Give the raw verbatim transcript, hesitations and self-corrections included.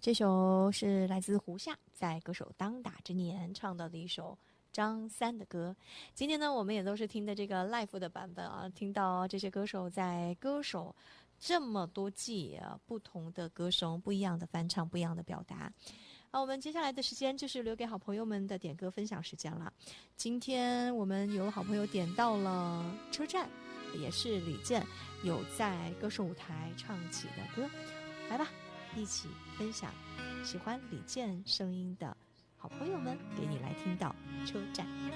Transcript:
这首是来自胡夏在歌手当打之年唱到的一首张三的歌。今天呢，我们也都是听的这个 live 的版本啊，听到这些歌手在歌手这么多季啊，不同的歌声，不一样的翻唱，不一样的表达。好，我们接下来的时间就是留给好朋友们的点歌分享时间了。今天我们有好朋友点到了车站，也是李健有在歌手舞台唱起的歌，来吧，一起分享喜欢李健声音的好朋友们，给你来听到车站。